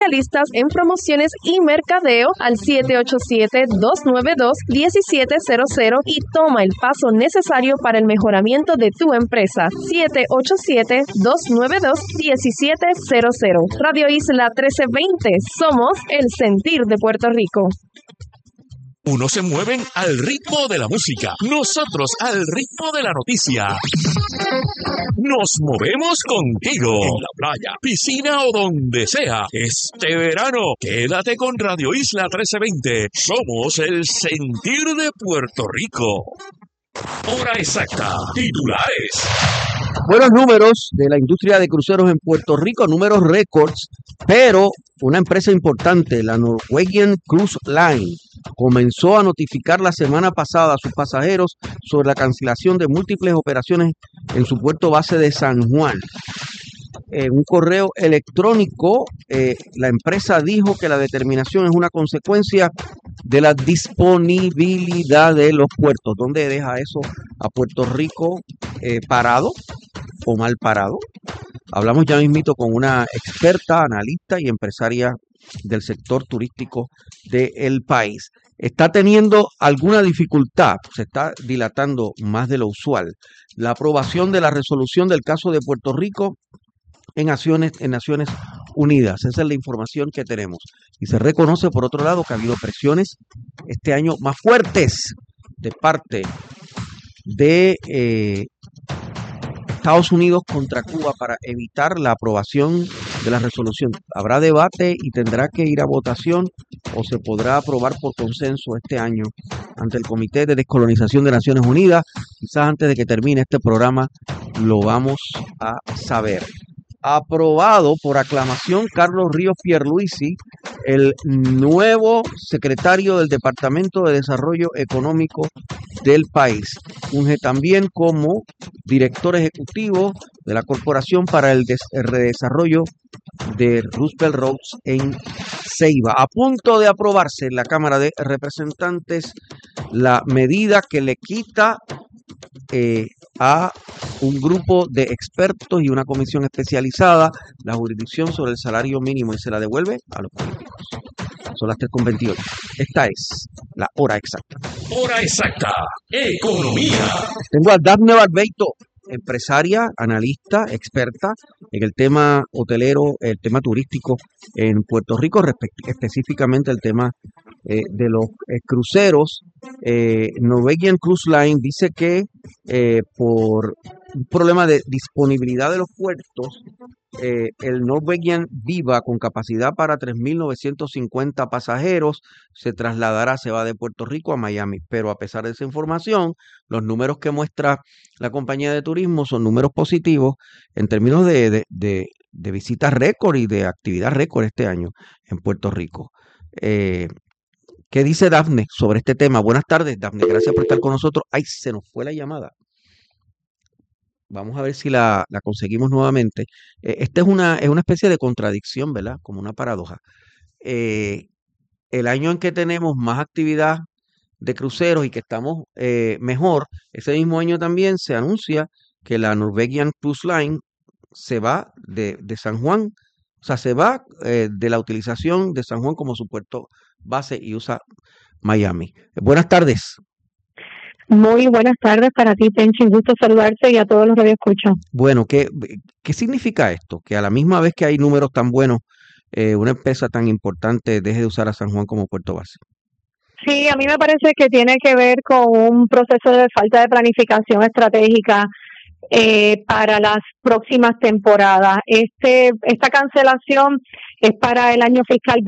especialistas en promociones y mercadeo al 787-292-1700 y toma el paso necesario para el mejoramiento de tu empresa. 787-292-1700. Radio Isla 1320. Somos el sentir de Puerto Rico. Unos se mueven al ritmo de la música, nosotros al ritmo de la noticia. Nos movemos contigo en la playa, piscina o donde sea. Este verano, quédate con Radio Isla 1320. Somos el sentir de Puerto Rico. Hora exacta. Titulares. Buenos números de la industria de cruceros en Puerto Rico, números récords, pero una empresa importante, la Norwegian Cruise Line, comenzó a notificar la semana pasada a sus pasajeros sobre la cancelación de múltiples operaciones en su puerto base de San Juan. En un correo electrónico, la empresa dijo que la determinación es una consecuencia de la disponibilidad de los puertos. ¿Dónde deja eso a Puerto Rico parado o mal parado? Hablamos ya mismito con una experta, analista y empresaria del sector turístico del país. Está teniendo alguna dificultad, se está dilatando más de lo usual, la aprobación de la resolución del caso de Puerto Rico en Naciones Unidas. Esa es la información que tenemos. Y se reconoce, por otro lado, que ha habido presiones este año más fuertes de parte de Estados Unidos contra Cuba para evitar la aprobación de la resolución. Habrá debate y tendrá que ir a votación o se podrá aprobar por consenso este año ante el Comité de Descolonización de Naciones Unidas. Quizás antes de que termine este programa lo vamos a saber. Aprobado por aclamación Carlos Ríos Pierluisi, el nuevo secretario del Departamento de Desarrollo Económico del país. Funge también como director ejecutivo de la Corporación para el Redesarrollo de Roosevelt Roads en Ceiba. A punto de aprobarse en la Cámara de Representantes la medida que le quita a un grupo de expertos y una comisión especializada la jurisdicción sobre el salario mínimo y se la devuelve a los políticos. Son las 3:28. Esta es la hora exacta. Hora exacta. Economía. Tengo a Dafne Barbeito, empresaria, analista, experta en el tema hotelero, el tema turístico en Puerto Rico, específicamente el tema de los cruceros. Norwegian Cruise Line dice que por un problema de disponibilidad de los puertos, el Norwegian Viva, con capacidad para 3.950 pasajeros, se va de Puerto Rico a Miami. Pero a pesar de esa información, los números que muestra la compañía de turismo son números positivos en términos de visitas récord y de actividad récord este año en Puerto Rico. ¿Qué dice Dafne sobre este tema? Buenas tardes, Dafne. Gracias por estar con nosotros. Ay, se nos fue la llamada. Vamos a ver si la conseguimos nuevamente. Esta es una especie de contradicción, ¿verdad? Como una paradoja. El año en que tenemos más actividad de cruceros y que estamos mejor, ese mismo año también se anuncia que la Norwegian Cruise Line se va de San Juan, o sea, se va de la utilización de San Juan como su puerto base y usa Miami. Buenas tardes. Muy buenas tardes para ti, Penchi. Un gusto saludarte y a todos los que escuchan. Bueno, ¿qué significa esto? Que a la misma vez que hay números tan buenos, una empresa tan importante deje de usar a San Juan como puerto base. Sí, a mí me parece que tiene que ver con un proceso de falta de planificación estratégica para las próximas temporadas. Esta cancelación es para el año fiscal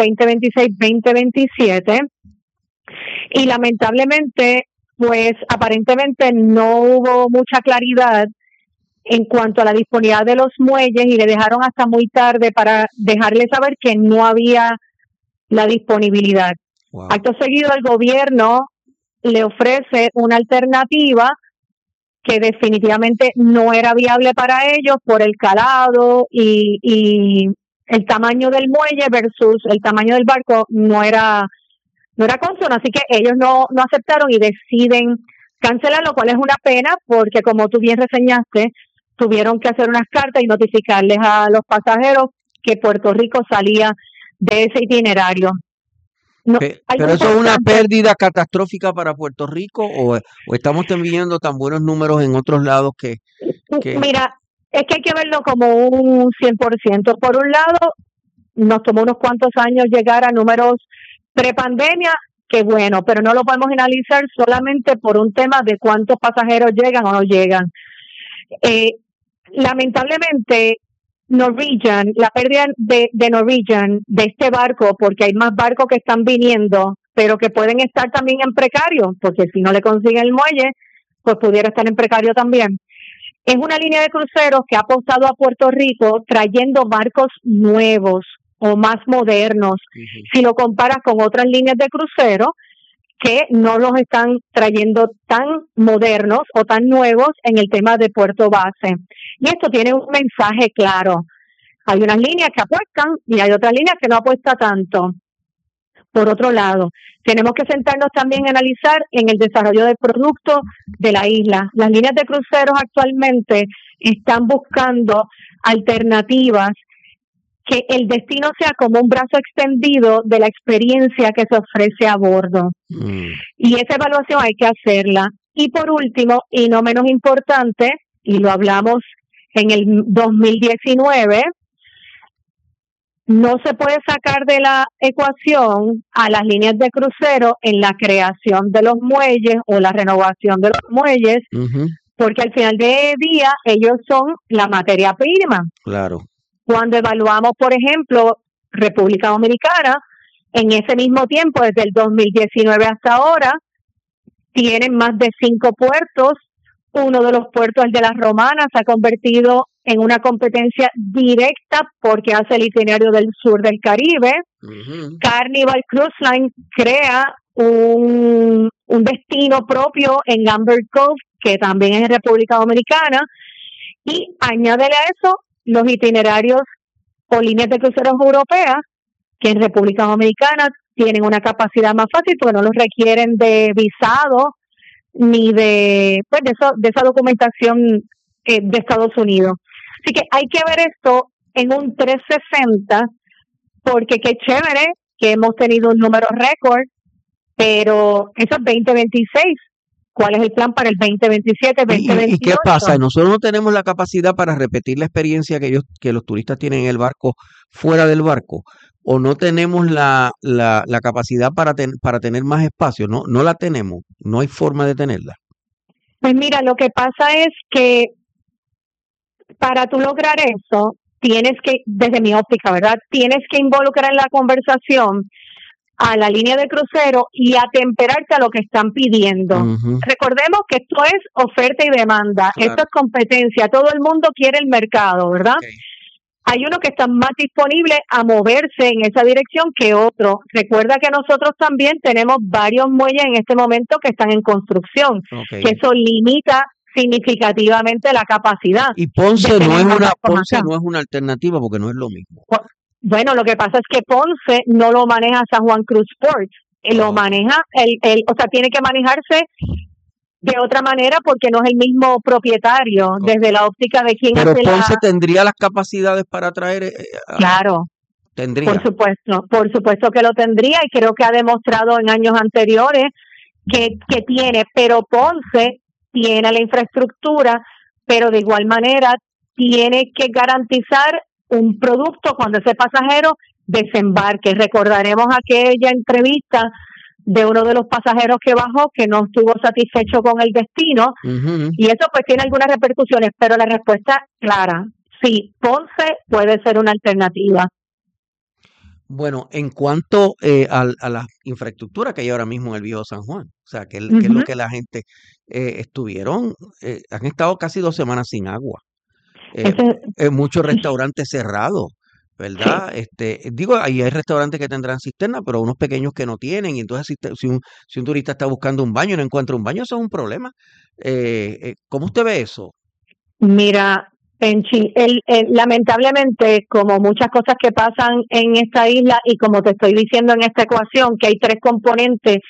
2026-2027 y lamentablemente pues aparentemente no hubo mucha claridad en cuanto a la disponibilidad de los muelles y le dejaron hasta muy tarde para dejarle saber que no había la disponibilidad. Wow. Acto seguido, el gobierno le ofrece una alternativa que definitivamente no era viable para ellos por el calado y el tamaño del muelle versus el tamaño del barco no era consono, así que ellos no aceptaron y deciden cancelar, lo cual es una pena porque, como tú bien reseñaste, tuvieron que hacer unas cartas y notificarles a los pasajeros que Puerto Rico salía de ese itinerario. No, Pero eso es una pérdida catastrófica para Puerto Rico o estamos teniendo tan buenos números en otros lados que... Mira, es que hay que verlo como un 100%. Por un lado, nos tomó unos cuantos años llegar a números prepandemia, que bueno, pero no lo podemos analizar solamente por un tema de cuántos pasajeros llegan o no llegan. Lamentablemente, Norwegian, la pérdida de Norwegian, de este barco, porque hay más barcos que están viniendo, pero que pueden estar también en precario, porque si no le consiguen el muelle, pues pudiera estar en precario también. Es una línea de cruceros que ha apostado a Puerto Rico trayendo barcos nuevos o más modernos, si lo comparas con otras líneas de crucero que no los están trayendo tan modernos o tan nuevos en el tema de puerto base. Y esto tiene un mensaje claro. Hay unas líneas que apuestan y hay otras líneas que no apuestan tanto. Por otro lado, tenemos que sentarnos también a analizar en el desarrollo del producto de la isla. Las líneas de cruceros actualmente están buscando alternativas que el destino sea como un brazo extendido de la experiencia que se ofrece a bordo. Y esa evaluación hay que hacerla. Y por último, y no menos importante, y lo hablamos en el 2019, no se puede sacar de la ecuación a las líneas de crucero en la creación de los muelles o la renovación de los muelles, porque al final del día ellos son la materia prima. Claro. Cuando evaluamos, por ejemplo, República Dominicana, en ese mismo tiempo, desde el 2019 hasta ahora, tienen más de 5 puertos. Uno de los puertos, el de Las Romanas, se ha convertido en una competencia directa porque hace el itinerario del sur del Caribe. Carnival Cruise Line crea un destino propio en Amber Cove, que también es en República Dominicana, y añádele a eso los itinerarios o líneas de cruceros europeas, que en República Dominicana tienen una capacidad más fácil porque no los requieren de visado ni de esa documentación de Estados Unidos. Así que hay que ver esto en un 360, porque qué chévere que hemos tenido un número récord, pero eso es 2026. ¿Cuál es el plan para el 2027, 2028? ¿Y qué pasa? Nosotros no tenemos la capacidad para repetir la experiencia que los turistas tienen en el barco fuera del barco, o no tenemos la capacidad para tener más espacio. No la tenemos, no hay forma de tenerla. Pues mira, lo que pasa es que para tú lograr eso, tienes que, desde mi óptica, ¿verdad? Tienes que involucrar en la conversación a la línea de crucero y atemperarte a lo que están pidiendo. Recordemos que esto es oferta y demanda, claro. Esto es competencia, todo el mundo quiere el mercado, ¿verdad? Okay. Hay uno que está más disponible a moverse en esa dirección que otro. Recuerda que nosotros también tenemos varios muelles en este momento que están en construcción, que eso limita significativamente la capacidad. Y Ponce no es una alternativa porque no es lo mismo. Bueno, lo que pasa es que Ponce no lo maneja San Juan Cruz Ports, lo maneja o sea, tiene que manejarse de otra manera porque no es el mismo propietario desde la óptica de quién hace. Pero Ponce tendría las capacidades para traer. Claro. Tendría. Por supuesto que lo tendría y creo que ha demostrado en años anteriores que tiene, pero Ponce tiene la infraestructura, pero de igual manera tiene que garantizar un producto cuando ese pasajero desembarque. Recordaremos aquella entrevista de uno de los pasajeros que bajó que no estuvo satisfecho con el destino y eso pues tiene algunas repercusiones, pero la respuesta clara, sí, Ponce puede ser una alternativa. Bueno, en cuanto a la infraestructura que hay ahora mismo en el Viejo San Juan, o sea, que es lo que la gente han estado casi 2 semanas sin agua. Muchos restaurantes cerrados, ¿verdad? Sí. Ahí hay restaurantes que tendrán cisterna, pero unos pequeños que no tienen, y entonces si un turista está buscando un baño y no encuentra un baño, eso es un problema. ¿Cómo usted ve eso? Mira, Penchi, lamentablemente, como muchas cosas que pasan en esta isla, y como te estoy diciendo en esta ecuación, que hay 3 componentes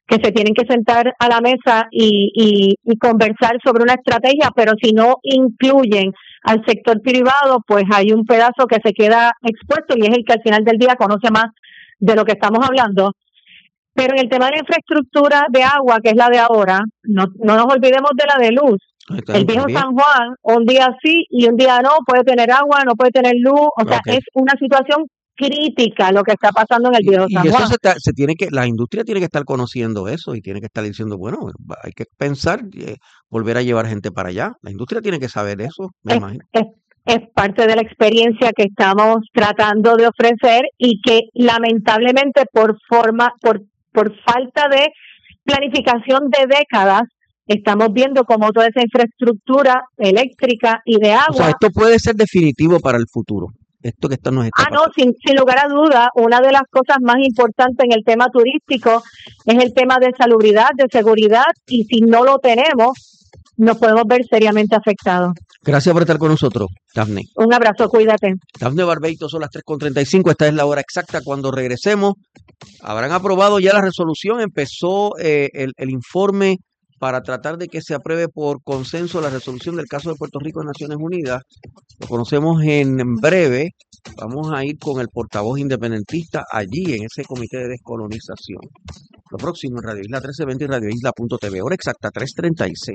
que se tienen que sentar a la mesa y conversar sobre una estrategia, pero si no incluyen al sector privado, pues hay un pedazo que se queda expuesto y es el que al final del día conoce más de lo que estamos hablando. Pero en el tema de la infraestructura de agua, que es la de ahora, no nos olvidemos de la de luz. El viejo San Juan, un día sí y un día no, puede tener agua, no puede tener luz, o sea, es una situación crítica lo que está pasando en el viejo San Juan. Y eso se tiene que, la industria tiene que estar conociendo eso y tiene que estar diciendo, bueno, hay que pensar, volver a llevar gente para allá. La industria tiene que saber eso, me imagino. Es parte de la experiencia que estamos tratando de ofrecer y que lamentablemente por falta de planificación de décadas, estamos viendo cómo toda esa infraestructura eléctrica y de agua... O sea, esto puede ser definitivo para el futuro. Esto que nos está pasando. No, sin lugar a duda, una de las cosas más importantes en el tema turístico es el tema de salubridad, de seguridad, y si no lo tenemos, nos podemos ver seriamente afectados. Gracias por estar con nosotros, Daphne. Un abrazo, cuídate. Daphne Barbeito, son las 3:35, esta es la hora exacta. Cuando regresemos, habrán aprobado ya la resolución, empezó el informe para tratar de que se apruebe por consenso la resolución del caso de Puerto Rico en Naciones Unidas. Lo conocemos en breve. Vamos a ir con el portavoz independentista allí en ese comité de descolonización. Lo próximo en Radio Isla 1320 y radioisla.tv. Hora exacta, 3:36.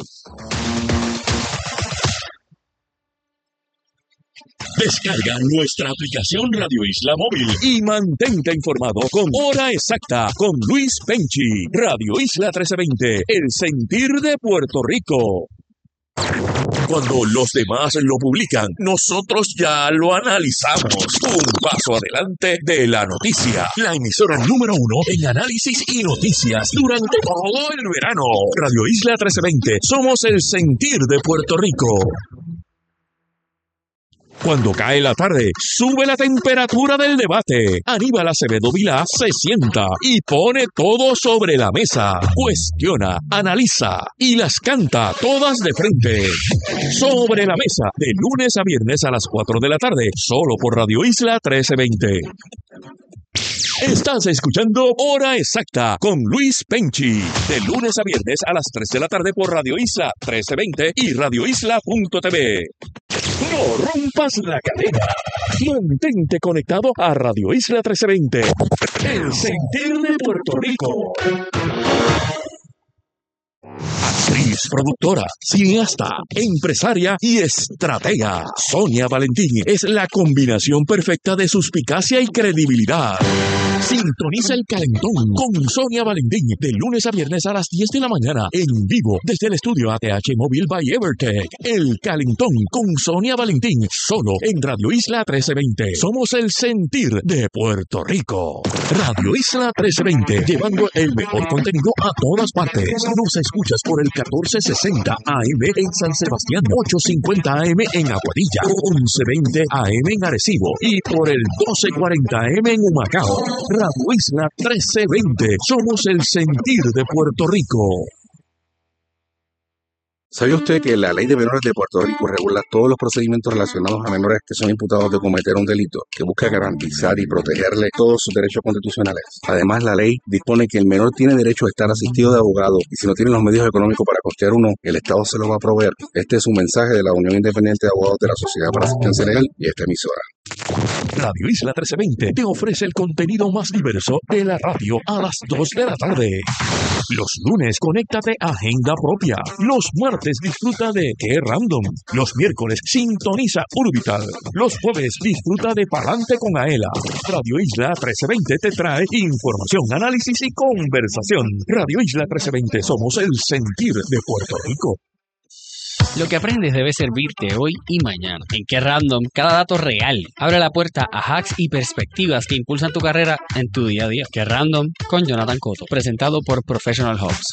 Descarga nuestra aplicación Radio Isla Móvil y mantente informado con Hora Exacta con Luis Penchi. Radio Isla 1320, el sentir de Puerto Rico. Cuando los demás lo publican, nosotros ya lo analizamos. Un paso adelante de la noticia. La emisora número 1 en análisis y noticias durante todo el verano. Radio Isla 1320, somos el sentir de Puerto Rico. Cuando cae la tarde, sube la temperatura del debate. Aníbal Acevedo Vilá se sienta y pone todo sobre la mesa. Cuestiona, analiza y las canta todas de frente. Sobre la mesa, de lunes a viernes a las 4 de la tarde, solo por Radio Isla 1320. Estás escuchando Hora Exacta con Luis Penchi. De lunes a viernes a las 3 de la tarde por Radio Isla 1320 y radioisla.tv. No rompas la cadena. Mantente conectado a Radio Isla 1320. El sentir de Puerto Rico. Actriz, productora, cineasta, empresaria y estratega. Sonia Valentín es la combinación perfecta de suspicacia y credibilidad. Sintoniza El Calentón con Sonia Valentín de lunes a viernes a las 10 de la mañana en vivo desde el estudio ATH Móvil by Evertech. El Calentón con Sonia Valentín solo en Radio Isla 1320. Somos el sentir de Puerto Rico. Radio Isla 1320, llevando el mejor contenido a todas partes. Nos escuchas por el 1460 AM en San Sebastián, 850 AM en Aguadilla, 1120 AM en Arecibo y por el 1240 AM en Humacao. Radio Isla 1320, somos el sentir de Puerto Rico. ¿Sabía usted que la Ley de Menores de Puerto Rico regula todos los procedimientos relacionados a menores que son imputados de cometer un delito, que busca garantizar y protegerle todos sus derechos constitucionales? Además, la ley dispone que el menor tiene derecho a estar asistido de abogado y si no tiene los medios económicos para costear uno, el Estado se lo va a proveer. Este es un mensaje de la Unión Independiente de Abogados de la Sociedad para Asistencia Legal y esta emisora. Radio Isla 1320 te ofrece el contenido más diverso de la radio a las 2 de la tarde. Los lunes, conéctate a Agenda Propia. Los martes, disfruta de Qué Random. Los miércoles, sintoniza Urbital. Los jueves, disfruta de Palante con Aela. Radio Isla 1320 te trae información, análisis y conversación. Radio Isla 1320, somos el sentir de Puerto Rico. Lo que aprendes debe servirte hoy y mañana. En Qué Random, cada dato real abre la puerta a hacks y perspectivas que impulsan tu carrera en tu día a día. Qué Random con Jonathan Cotto, presentado por Professional Hubs.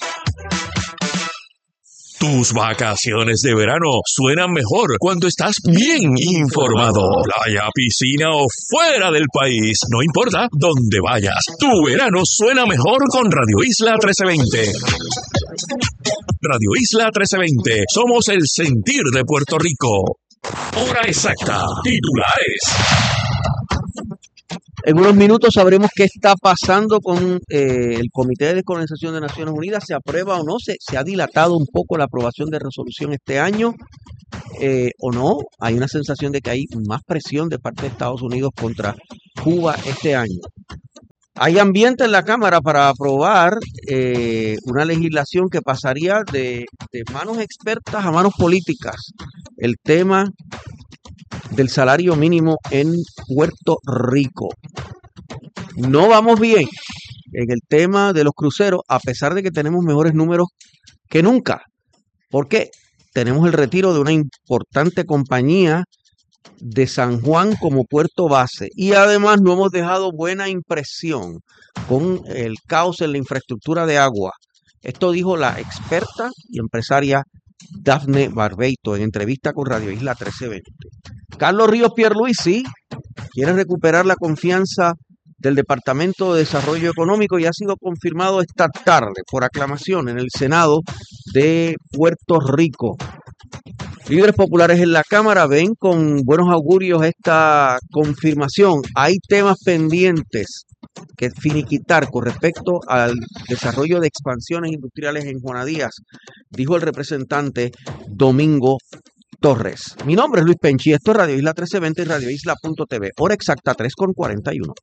Tus vacaciones de verano suenan mejor cuando estás bien informado. Playa, piscina o fuera del país, no importa dónde vayas. Tu verano suena mejor con Radio Isla 1320. Radio Isla 1320, somos el sentir de Puerto Rico. Hora exacta, titulares. En unos minutos sabremos qué está pasando con el Comité de Descolonización de Naciones Unidas. ¿Se aprueba o no? ¿Se ha dilatado un poco la aprobación de resolución este año o no? Hay una sensación de que hay más presión de parte de Estados Unidos contra Cuba este año. Hay ambiente en la Cámara para aprobar una legislación que pasaría de manos expertas a manos políticas. El tema del salario mínimo en Puerto Rico. No vamos bien en el tema de los cruceros, a pesar de que tenemos mejores números que nunca. ¿Por qué? Tenemos el retiro de una importante compañía de San Juan como puerto base y además no hemos dejado buena impresión con el caos en la infraestructura de agua. Esto dijo la experta y empresaria Dafne Barbeito en entrevista con Radio Isla 1320. Carlos Ríos Pierluisi quiere recuperar la confianza del Departamento de Desarrollo Económico y ha sido confirmado esta tarde por aclamación en el Senado de Puerto Rico. Líderes populares en la Cámara ven con buenos augurios esta confirmación. Hay temas pendientes que finiquitar con respecto al desarrollo de expansiones industriales en Juana Díaz, dijo el representante Domingo Torres. Mi nombre es Luis Penchi, esto es Radio Isla 1320 y radioisla.tv, hora exacta 3:41.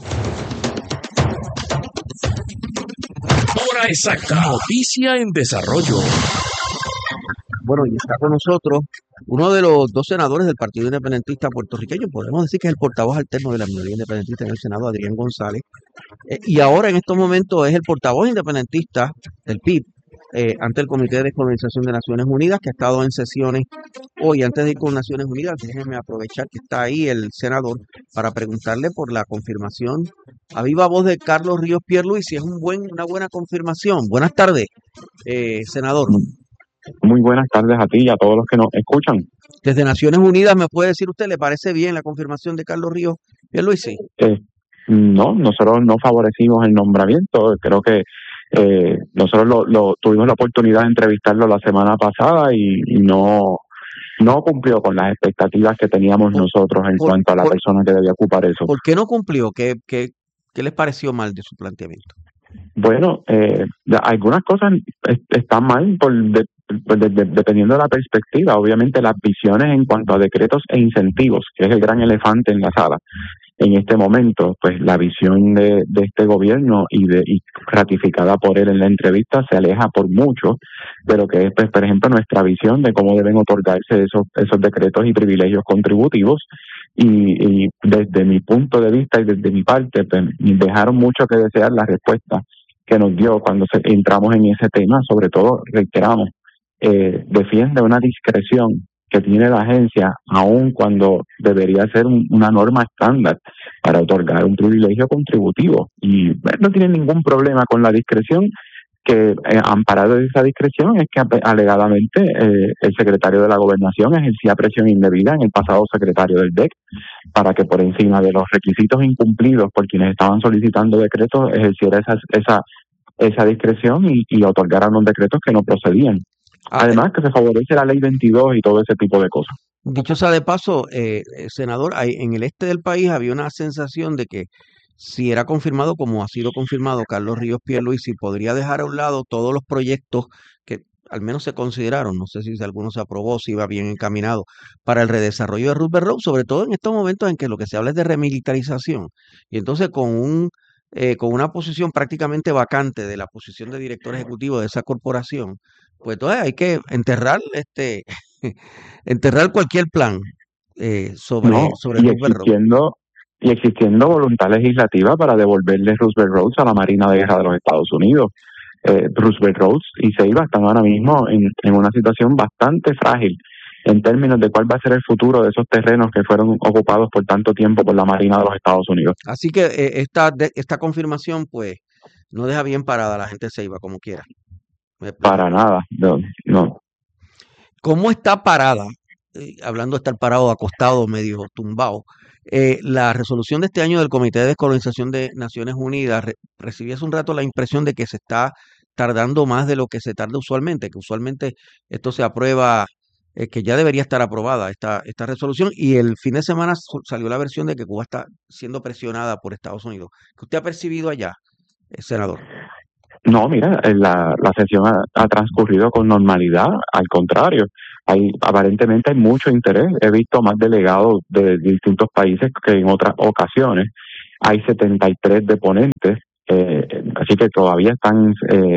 Hora exacta. Noticia en desarrollo. Bueno, y está con nosotros uno de los dos senadores del Partido Independentista puertorriqueño, podemos decir que es el portavoz alterno de la minoría independentista en el Senado, Adrián González, y ahora en estos momentos es el portavoz independentista del PIB ante el Comité de Descolonización de Naciones Unidas, que ha estado en sesiones hoy. Antes de ir con Naciones Unidas, déjenme aprovechar que está ahí el senador para preguntarle por la confirmación a viva voz de Carlos Ríos Pierluisi. Es una buena confirmación. Buenas tardes, senador. Muy buenas tardes a ti y a todos los que nos escuchan. Desde Naciones Unidas, ¿me puede decir usted, le parece bien la confirmación de Carlos Ríos Pierluisi? No, nosotros no favorecimos el nombramiento. Creo que nosotros tuvimos la oportunidad de entrevistarlo la semana pasada y no cumplió con las expectativas que teníamos nosotros en cuanto a la persona que debía ocupar eso. ¿Por qué no cumplió? ¿Qué les pareció mal de su planteamiento? Bueno, algunas cosas están mal dependiendo de la perspectiva. Obviamente las visiones en cuanto a decretos e incentivos, que es el gran elefante en la sala en este momento, pues la visión de este gobierno y ratificada por él en la entrevista se aleja por mucho de lo que es, pues, por ejemplo, nuestra visión de cómo deben otorgarse esos decretos y privilegios contributivos. Y desde mi punto de vista y desde mi parte, pues, dejaron mucho que desear la respuesta que nos dio cuando entramos en ese tema. Sobre todo, reiteramos, defiende una discreción que tiene la agencia, aun cuando debería ser una norma estándar para otorgar un privilegio contributivo. Y no tiene ningún problema con la discreción, que amparado de esa discreción es que alegadamente el secretario de la Gobernación ejercía presión indebida en el pasado secretario del DEC para que por encima de los requisitos incumplidos por quienes estaban solicitando decretos ejerciera esa discreción y otorgara unos decretos que no procedían. Además que se favorece la ley 22 y todo ese tipo de cosas. Dicho sea de paso, senador, en el este del país había una sensación de que si era confirmado, como ha sido confirmado, Carlos Ríos Pierluisi podría dejar a un lado todos los proyectos que al menos se consideraron, no sé si alguno se aprobó, si iba bien encaminado, para el redesarrollo de Roosevelt Road, sobre todo en estos momentos en que lo que se habla es de remilitarización. Y entonces con una posición prácticamente vacante de la posición de director ejecutivo de esa corporación, pues entonces hay que enterrar enterrar cualquier plan sobre Roosevelt Road. Y existiendo voluntad legislativa para devolverle Roosevelt Roads a la Marina de Guerra de los Estados Unidos. Roosevelt Roads y Ceiba están ahora mismo en una situación bastante frágil en términos de cuál va a ser el futuro de esos terrenos que fueron ocupados por tanto tiempo por la Marina de los Estados Unidos. Así que esta confirmación pues no deja bien parada a la gente de Ceiba, como quiera. Para nada, no. ¿Cómo está parada? Hablando de estar parado, acostado, medio tumbado, la resolución de este año del Comité de Descolonización de Naciones Unidas, recibí hace un rato la impresión de que se está tardando más de lo que se tarda usualmente, que usualmente esto se aprueba que ya debería estar aprobada esta resolución, y el fin de semana salió la versión de que Cuba está siendo presionada por Estados Unidos. ¿Qué usted ha percibido allá, senador? No, mira, la sesión ha transcurrido con normalidad, al contrario, aparentemente hay mucho interés. He visto más delegados de distintos países que en otras ocasiones. Hay 73 deponentes, así que todavía están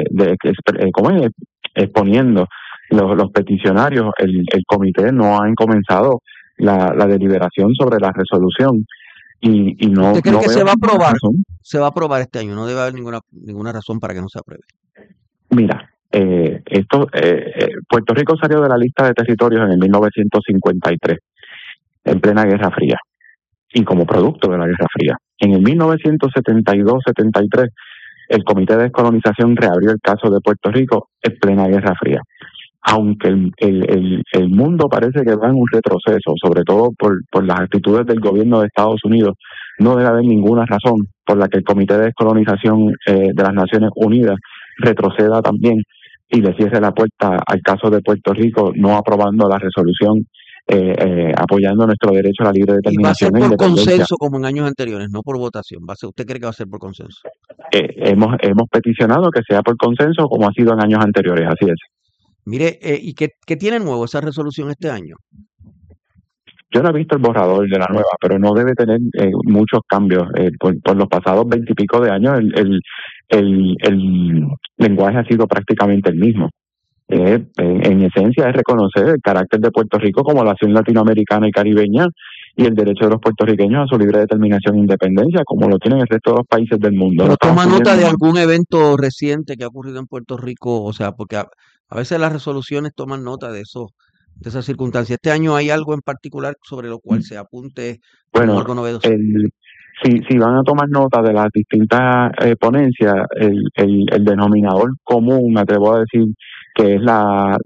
exponiendo los peticionarios. El comité no ha comenzado la deliberación sobre la resolución. Y no, ¿usted cree no que veo se va a aprobar? razón. Se va a aprobar este año, no debe haber ninguna razón para que no se apruebe. Mira, Puerto Rico salió de la lista de territorios en el 1953, en plena Guerra Fría, y como producto de la Guerra Fría. En el 1972-73, el Comité de Descolonización reabrió el caso de Puerto Rico en plena Guerra Fría. Aunque el mundo parece que va en un retroceso, sobre todo por las actitudes del gobierno de Estados Unidos, no debe haber ninguna razón por la que el Comité de Descolonización de las Naciones Unidas retroceda también y le cierre la puerta al caso de Puerto Rico, no aprobando la resolución, apoyando nuestro derecho a la libre determinación. ¿Y va a ser e por independencia? consenso como en años anteriores, no por votación? ¿Usted cree que va a ser por consenso? Hemos peticionado que sea por consenso como ha sido en años anteriores, así es. Mire, ¿y qué tiene nuevo esa resolución este año? Yo no he visto el borrador de la nueva, pero no debe tener muchos cambios. Por los pasados 20 y pico de años, el lenguaje ha sido prácticamente el mismo. En esencia, es reconocer el carácter de Puerto Rico como nación latinoamericana y caribeña y el derecho de los puertorriqueños a su libre determinación e independencia, como lo tienen el resto de los países del mundo. ¿Pero toma nota de algún evento reciente que ha ocurrido en Puerto Rico? O sea, porque a veces las resoluciones toman nota de esas circunstancias. ¿Este año hay algo en particular sobre lo cual se apunte como algo novedoso? Si van a tomar nota de las distintas ponencias, el denominador común, me atrevo a decir, que es la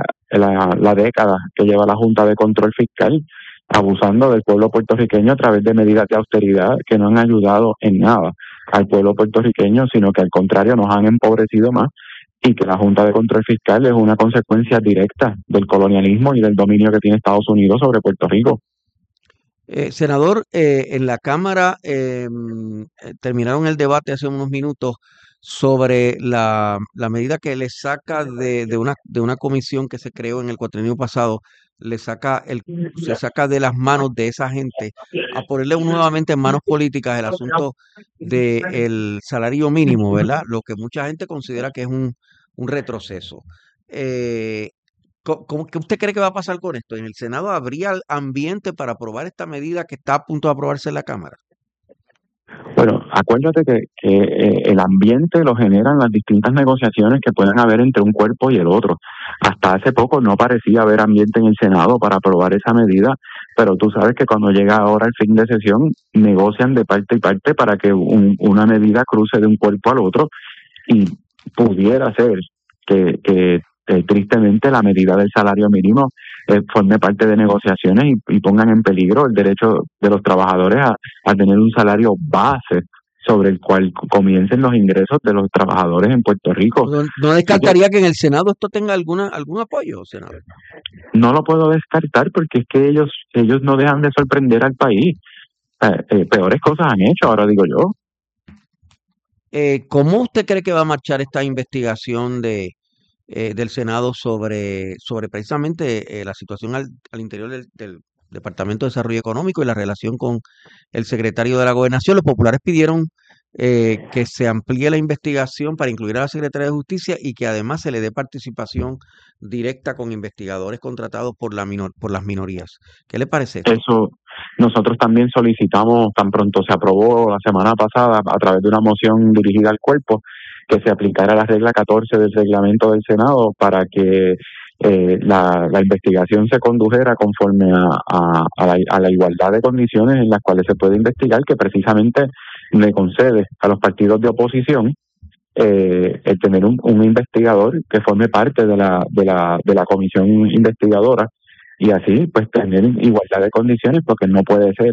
década que lleva la Junta de Control Fiscal, abusando del pueblo puertorriqueño a través de medidas de austeridad que no han ayudado en nada al pueblo puertorriqueño, sino que al contrario nos han empobrecido más, y que la Junta de Control Fiscal es una consecuencia directa del colonialismo y del dominio que tiene Estados Unidos sobre Puerto Rico. Senador, en la Cámara terminaron el debate hace unos minutos sobre la medida que le saca de una comisión que se creó en el cuatrienio pasado, se saca de las manos de esa gente a ponerle nuevamente en manos políticas el asunto del salario mínimo, ¿verdad? Lo que mucha gente considera que es un retroceso. ¿Qué usted cree que va a pasar con esto? ¿En el Senado habría ambiente para aprobar esta medida que está a punto de aprobarse en la Cámara? Bueno, acuérdate que el ambiente lo generan las distintas negociaciones que pueden haber entre un cuerpo y el otro. Hasta hace poco no parecía haber ambiente en el Senado para aprobar esa medida, pero tú sabes que cuando llega ahora el fin de sesión, negocian de parte y parte para que una medida cruce de un cuerpo al otro, y pudiera ser que tristemente la medida del salario mínimo forme parte de negociaciones y pongan en peligro el derecho de los trabajadores a tener un salario base sobre el cual comiencen los ingresos de los trabajadores en Puerto Rico. ¿No descartaría que en el Senado esto tenga algún apoyo, senador? No lo puedo descartar porque es que ellos no dejan de sorprender al país. Peores cosas han hecho, ahora digo yo. ¿Cómo usted cree que va a marchar esta investigación del Senado sobre precisamente la situación al interior del Departamento de Desarrollo Económico y la relación con el secretario de la Gobernación? Los populares pidieron que se amplíe la investigación para incluir a la Secretaría de Justicia y que además se le dé participación directa con investigadores contratados por las minorías. ¿Qué le parece esto? Eso nosotros también solicitamos, tan pronto se aprobó la semana pasada a través de una moción dirigida al cuerpo, que se aplicara la regla 14 del reglamento del Senado para que la investigación se condujera conforme a la igualdad de condiciones en las cuales se puede investigar, que precisamente le concede a los partidos de oposición el tener un investigador que forme parte de la comisión investigadora, y así pues tener igualdad de condiciones, porque no puede ser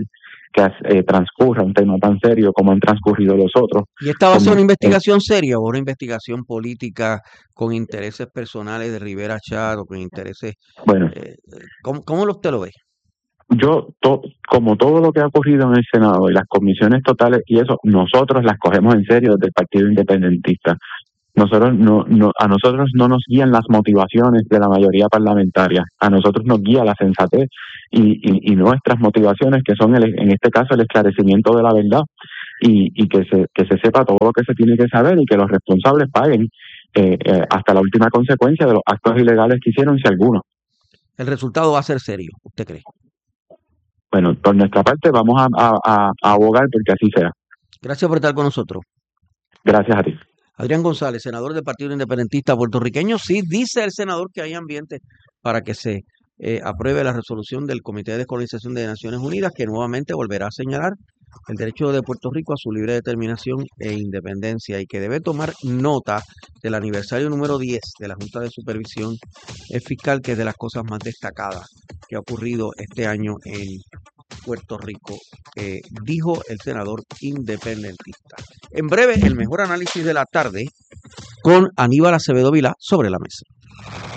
transcurra un tema tan serio como han transcurrido los otros. ¿Y esta va a ser una investigación seria o una investigación política con intereses personales de Rivera Chat o con intereses? Bueno, ¿cómo usted lo ve? Como todo lo que ha ocurrido en el Senado y las comisiones totales y eso, nosotros las cogemos en serio desde el Partido Independentista. A nosotros no nos guían las motivaciones de la mayoría parlamentaria, a nosotros nos guía la sensatez y nuestras motivaciones, que son en este caso el esclarecimiento de la verdad y que se sepa todo lo que se tiene que saber y que los responsables paguen hasta la última consecuencia de los actos ilegales que hicieron, si alguno. ¿El resultado va a ser serio, usted cree? Bueno, por nuestra parte vamos a abogar porque así sea. Gracias por estar con nosotros. Gracias a ti. Adrián González, senador del Partido Independentista puertorriqueño. Sí, dice el senador que hay ambiente para que se apruebe la resolución del Comité de Descolonización de Naciones Unidas, que nuevamente volverá a señalar el derecho de Puerto Rico a su libre determinación e independencia y que debe tomar nota del aniversario número 10 de la Junta de Supervisión Fiscal, que es de las cosas más destacadas que ha ocurrido este año en Puerto Rico, dijo el senador independentista. En breve, el mejor análisis de la tarde con Aníbal Acevedo Vilá sobre la mesa.